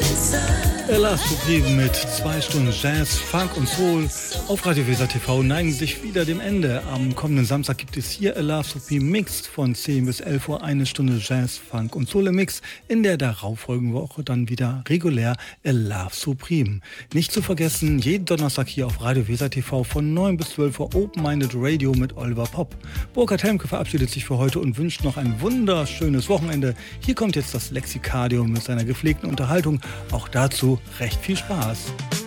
Ella Supreme mit 2 Stunden Jazz, Funk und Soul auf Radio Weser TV neigen sich wieder dem Ende. Am kommenden Samstag gibt es hier Ella Supreme Mixed von 10 bis 11 Uhr 1 Stunde Jazz, Funk und Soul im Mix. In der darauffolgenden Woche dann wieder regulär Ella Supreme. Nicht zu vergessen, jeden Donnerstag hier auf Radio Weser TV von 9 bis 12 Uhr Open-Minded Radio mit Oliver Popp. Burkhard Helmke verabschiedet sich für heute und wünscht noch ein wunderschönes Wochenende. Hier kommt jetzt das Lexikadium mit seiner gepflegten Unterhaltung. Auch dazu recht viel Spaß.